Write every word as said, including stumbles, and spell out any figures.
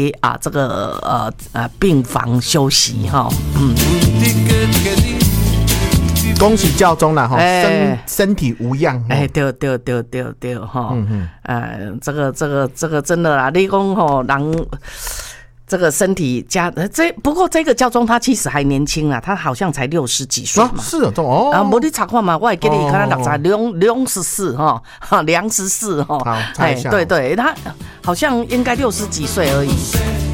回啊这个呃呃病房休息哈，嗯。 恭喜教宗啦哈， 哎身身体无恙。 哎，对对对对对哈， 嗯嗯， 呃，这个这个这个真的啦，你讲吼人。这个身体加这不过这个教宗他其实还年轻啊，他好像才六十几岁嘛。 啊、是哦，这哦。 啊，无你查看嘛，我会给你看他六十两两十四哈，两十四哈。 好，猜一下。 对对，他好像应该六十几岁而已。